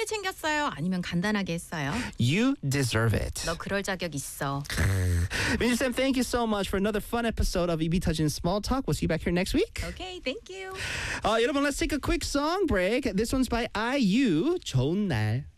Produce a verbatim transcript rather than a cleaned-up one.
챙겼어요? 아니면 간단하게 했어요? You deserve it. 너 그럴 자격 있어. Minji Sam, thank you so much for another fun episode of 입이 터진 Small Talk. We'll see you back here next week. Okay, thank you. Uh, 여러분, let's take a quick song break. This one's by I U. 좋은 날.